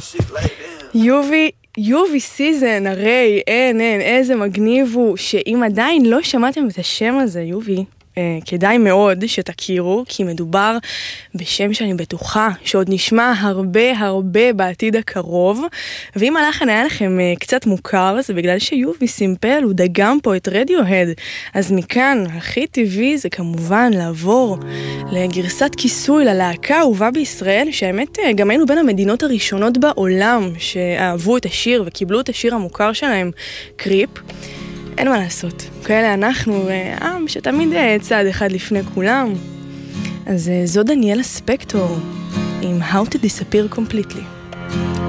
יובי סיזן, הרי אין, איזה מגניב הוא, שאם עדיין לא שמעתם את השם הזה, יובי, כדאי מאוד שתכירו, כי מדובר בשם שאני בטוחה שעוד נשמע הרבה בעתיד הקרוב, ואם הלחן היה לכם קצת מוכר, זה בגלל שיובי סימפל הוא דגם פה את רדיוהד, אז מכאן הכי טבעי זה כמובן לעבור לגרסת כיסוי ללהקה האהובה בישראל, שהאמת גם היינו בין המדינות הראשונות בעולם שאהבו את השיר וקיבלו את השיר המוכר שלהם, קריפ. אין מה לעשות, כאלה אנחנו עם שתמיד צעד אחד לפני כולם. אז זו דניאלה ספקטור עם How to Disappear Completely.